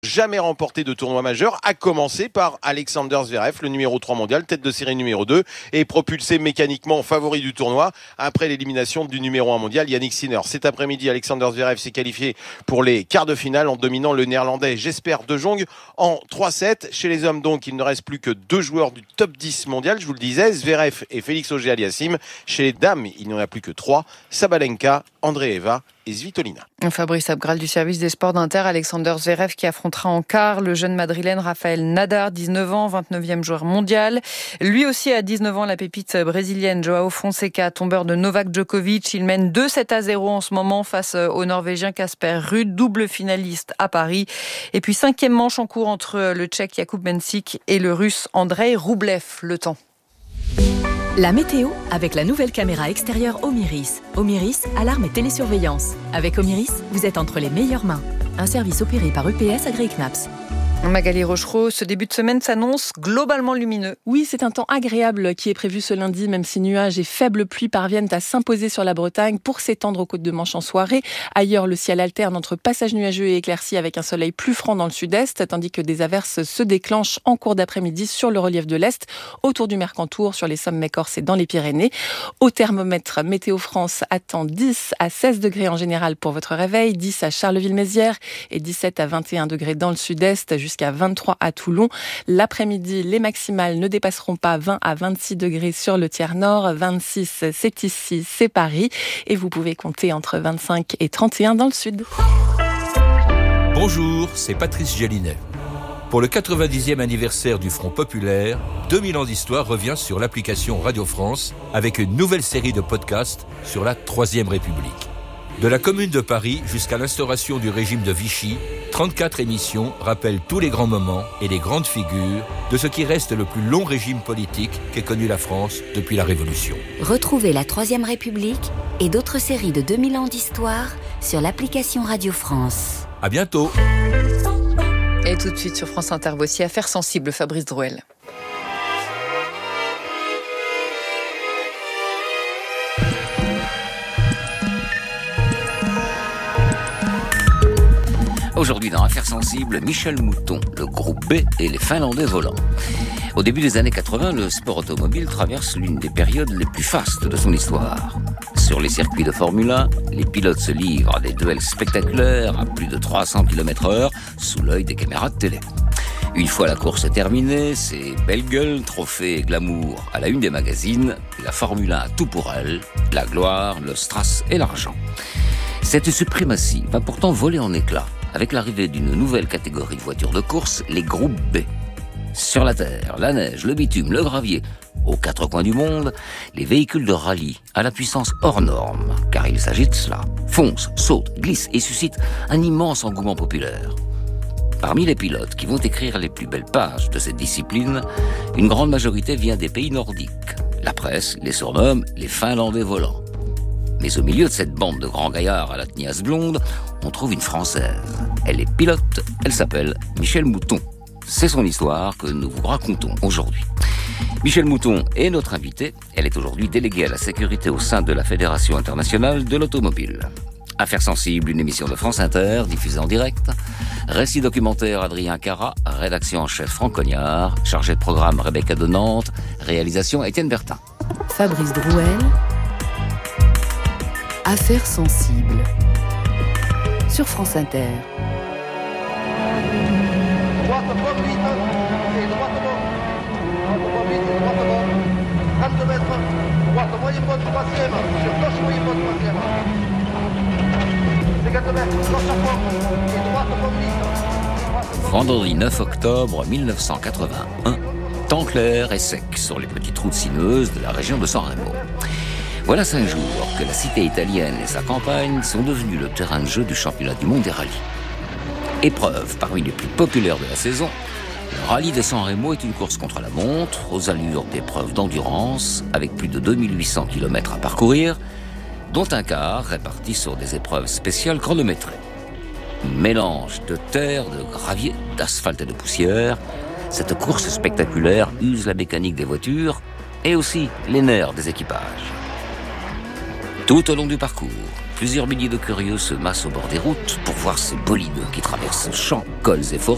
jamais remporté de tournoi majeur, à commencer par Alexander Zverev, le numéro 3 mondial, tête de série numéro 2, et propulsé mécaniquement favori du tournoi après l'élimination du numéro 1 mondial, Yannick Sinner. Cet après-midi, Alexander Zverev s'est qualifié pour les quarts de finale en dominant le néerlandais Jesper De Jong en 3-7. Chez les hommes, donc, il ne reste plus que 2 joueurs du top 10 mondial, je vous le disais, Zverev et Félix Auger-Aliassime. Chez les dames, il n'y en a plus que 3, Sabalenka, Andreeva et Svitolina. Fabrice Abgral du service des sports d'Inter, Alexander Zverev qui affrontera en quart le jeune madrilène Rafael Nadal, 19 ans, 29e joueur mondial. Lui aussi à 19 ans, la pépite brésilienne Joao Fonseca, tombeur de Novak Djokovic. Il mène 2-7-0 en ce moment face au Norvégien Casper Ruud, double finaliste à Paris. Et puis 5e manche en cours entre le Tchèque Jakub Mensik et le Russe Andrei Roublev. Le temps. La météo avec la nouvelle caméra extérieure Omiris. Omiris, alarme et télésurveillance. Avec Omiris, vous êtes entre les meilleures mains. Un service opéré par EPS AgriKnaps. Magali Rochereau, ce début de semaine s'annonce globalement lumineux. Oui, c'est un temps agréable qui est prévu ce lundi, même si nuages et faibles pluies parviennent à s'imposer sur la Bretagne pour s'étendre aux côtes de Manche en soirée. Ailleurs, le ciel alterne entre passages nuageux et éclaircies avec un soleil plus franc dans le sud-est, tandis que des averses se déclenchent en cours d'après-midi sur le relief de l'Est, autour du Mercantour, sur les sommets corses et dans les Pyrénées. Au thermomètre, Météo France attend 10 à 16 degrés en général pour votre réveil, 10 à Charleville-Mézières et 17 à 21 degrés dans le sud-est, jusqu'à 23 à Toulon. L'après-midi, les maximales ne dépasseront pas 20 à 26 degrés sur le tiers nord. 26, c'est ici, c'est Paris. Et vous pouvez compter entre 25 et 31 dans le sud. Bonjour, c'est Patrice Gélinet. Pour le 90e anniversaire du Front Populaire, 2000 ans d'histoire revient sur l'application Radio France avec une nouvelle série de podcasts sur la Troisième République. De la Commune de Paris jusqu'à l'instauration du régime de Vichy, 34 émissions rappellent tous les grands moments et les grandes figures de ce qui reste le plus long régime politique qu'ait connu la France depuis la Révolution. Retrouvez la Troisième République et d'autres séries de 2000 ans d'histoire sur l'application Radio France. À bientôt. Et tout de suite sur France Inter, voici Affaires sensibles, Fabrice Drouel. Aujourd'hui dans Affaires sensibles, Michel Mouton, le groupe B et les Finlandais volants. Au début des années 80, le sport automobile traverse l'une des périodes les plus fastes de son histoire. Sur les circuits de Formule 1, les pilotes se livrent à des duels spectaculaires à plus de 300 km/h sous l'œil des caméras de télé. Une fois la course terminée, c'est belle gueule, trophée et glamour à la une des magazines. La Formule 1 a tout pour elle, la gloire, le strass et l'argent. Cette suprématie va pourtant voler en éclats avec l'arrivée d'une nouvelle catégorie voitures de course, les groupes B. Sur la terre, la neige, le bitume, le gravier, aux 4 coins du monde, les véhicules de rallye à la puissance hors norme, car il s'agit de cela, foncent, sautent, glissent et suscitent un immense engouement populaire. Parmi les pilotes qui vont écrire les plus belles pages de cette discipline, une grande majorité vient des pays nordiques. La presse les surnomme les Finlandais volants. Mais au milieu de cette bande de grands gaillards à la teniasse blonde, on trouve une Française. Elle est pilote, elle s'appelle Michel Mouton. C'est son histoire que nous vous racontons aujourd'hui. Michel Mouton est notre invitée. Elle est aujourd'hui déléguée à la sécurité au sein de la Fédération internationale de l'automobile. Affaires sensibles, une émission de France Inter, diffusée en direct. Récit documentaire Adrien Cara, rédaction en chef Franck Cognard, chargé de programme Rebecca de Nantes, réalisation Étienne Bertin. Fabrice Drouel. Affaires sensibles sur France Inter. Droite devant, et droite devant. Droite devant, et droite devant. 32 mètres. Droite, moyenne bonne, troisième. Sur gauche, moyenne bonne, troisième. 50 mètres, gauche à fond. Et droite devant, 8. Vendredi 9 octobre 1981, temps clair et sec sur les petites routes sinueuses de la région de San Remo. Voilà 5 jours que la cité italienne et sa campagne sont devenus le terrain de jeu du championnat du monde des rallyes. Épreuve parmi les plus populaires de la saison, le rallye de San Remo est une course contre la montre, aux allures d'épreuves d'endurance, avec plus de 2800 km à parcourir, dont un quart réparti sur des épreuves spéciales chronométrées. Mélange de terre, de gravier, d'asphalte et de poussière, cette course spectaculaire use la mécanique des voitures et aussi les nerfs des équipages. Tout au long du parcours, plusieurs milliers de curieux se massent au bord des routes pour voir ces bolides qui traversent champs, cols et forêts